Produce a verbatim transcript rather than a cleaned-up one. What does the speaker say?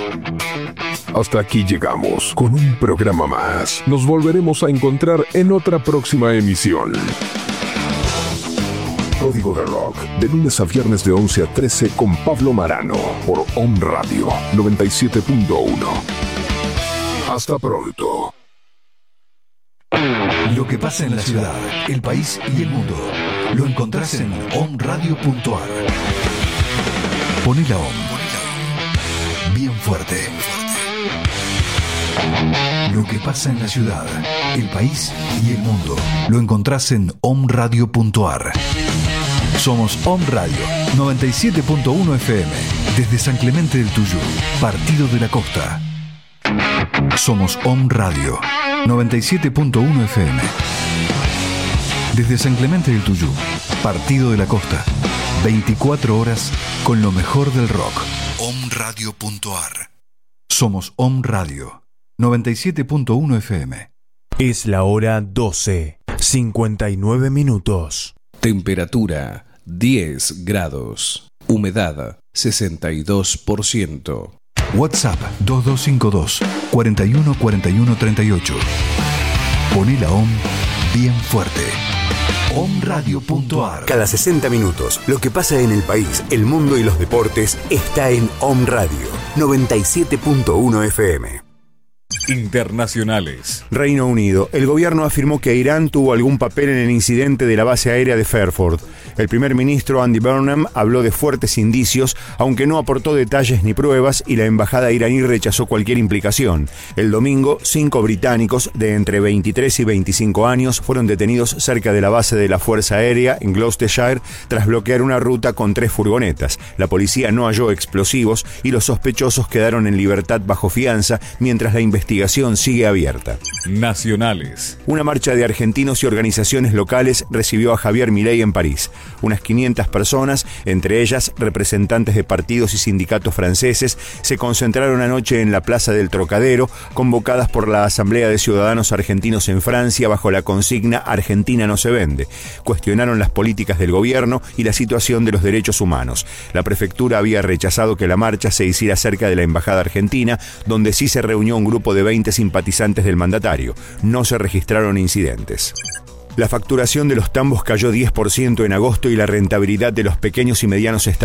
Hasta aquí llegamos con un programa más. Nos volveremos a encontrar en otra próxima emisión. Código de Rock, de lunes a viernes de once a trece con Pablo Marano, por Om Radio noventa y siete punto uno. Hasta pronto. Lo que pasa en la ciudad, el país y el mundo, lo encontrás en om radio punto a r. Poné la Om bien fuerte. Lo que pasa en la ciudad, el país y el mundo, lo encontrás en om radio punto a r. Somos Om Radio noventa y siete punto uno F M, desde San Clemente del Tuyú, Partido de la Costa. Somos Om Radio noventa y siete punto uno F M, desde San Clemente del Tuyú, Partido de la Costa, veinticuatro horas con lo mejor del rock. om radio punto a r. Somos Om Radio noventa y siete punto uno F M. Es la hora doce, cincuenta y nueve minutos. Temperatura diez grados. Humedad sesenta y dos por ciento. WhatsApp dos dos cinco dos, cuatro uno cuatro uno tres ocho. Poné la Om bien fuerte. om radio punto a r. Cada sesenta minutos, lo que pasa en el país, el mundo y los deportes está en Om Radio noventa y siete punto uno F M. Internacionales. Reino Unido. El gobierno afirmó que Irán tuvo algún papel en el incidente de la base aérea de Fairford. El primer ministro Andy Burnham habló de fuertes indicios, aunque no aportó detalles ni pruebas, y la embajada iraní rechazó cualquier implicación. El domingo, cinco británicos de entre veintitrés y veinticinco años fueron detenidos cerca de la base de la Fuerza Aérea en Gloucestershire tras bloquear una ruta con tres furgonetas. La policía no halló explosivos y los sospechosos quedaron en libertad bajo fianza mientras la investigación sigue abierta. Nacionales. Una marcha de argentinos y organizaciones locales recibió a Javier Milei en París. Unas quinientas personas, entre ellas representantes de partidos y sindicatos franceses, se concentraron anoche en la Plaza del Trocadero, convocadas por la Asamblea de Ciudadanos Argentinos en Francia bajo la consigna Argentina no se vende. Cuestionaron las políticas del gobierno y la situación de los derechos humanos. La prefectura había rechazado que la marcha se hiciera cerca de la Embajada Argentina, donde sí se reunió un grupo de veinte simpatizantes del mandatario. No se registraron incidentes. La facturación de los tambos cayó diez por ciento en agosto y la rentabilidad de los pequeños y medianos establecimientos